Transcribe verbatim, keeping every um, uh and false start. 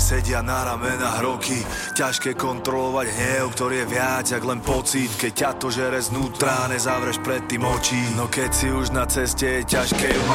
sedia na ramenách roky. Ťažké kontrolovať hnev, ktorý je viac jak len pocit. Keď ťa to žere znútra, nezavřeš predtým oči. No keď si už na ceste, je ťažké ju